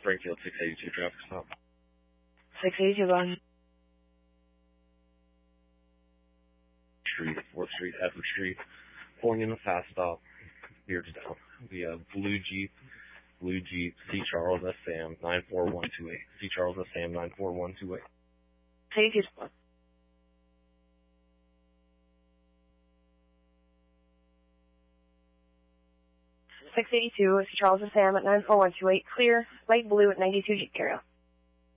Springfield 682 traffic stop. 682, go on. Street, 4th Street, Edward Street, pulling in a fast stop, beards down. We have blue Jeep, C. Charles S. Sam 94128. C. Charles S. Sam 94128. 682. 682, C. Charles S. Sam at 94128, clear, light blue at 92 Jeep Carrier.